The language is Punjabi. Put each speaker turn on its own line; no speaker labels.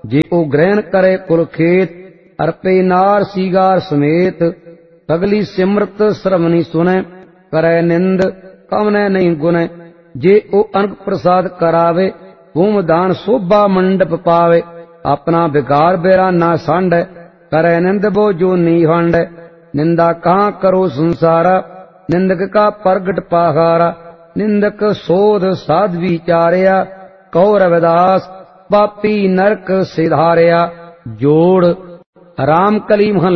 ਜੇ ਉਹ ਗ੍ਰਹਿਣ ਕਰੇ ਕੁਲ ਖੇਤ, ਅਰਪੇ ਨਾਰ ਸੀਗਾਰ ਸਮੇਤ। ਸਗਲੀ ਸਿਮਰਤ ਸਰਵਣੀ ਸੁਣੈ, ਕਰੈ ਨਿੰਦ ਕਵਨੈ ਨਹੀਂ ਗੁਣੈ। ਜੇ ਉਹ ਅਨਕ ਪ੍ਰਸਾਦ ਕਰਾਵੇ, ਭੂਮ ਦਾਨ ਸੋਭਾ ਮੰਡਪ ਪਾਵੇ। ਆਪਣਾ ਵਿਕਾਰ ਬੇਰਾ ਨਾ ਸਾਂਢੈ, ਕਰੈ ਨਿੰਦ ਬੋ ਜੋ ਨੀ ਹਾਂਡੈ। ਨਿੰਦਾ ਕਹਾਂ ਕਰੋ ਸੰਸਾਰਾ, ਨਿੰਦਕ ਕਾ ਪ੍ਰਗਟ ਪਾਹਾਰਾ। ਨਿੰਦਕ ਸੋਧ ਸਾਧ ਵਿਚਾਰਿਆ, ਕਉ ਰਵਿਦਾਸ ਪਾਪੀ ਨਰਕ ਸਿਧਾਰਿਆ। ਜੋੜ ਰਾਮ ਕਲੀ ਮਹੱਲਾ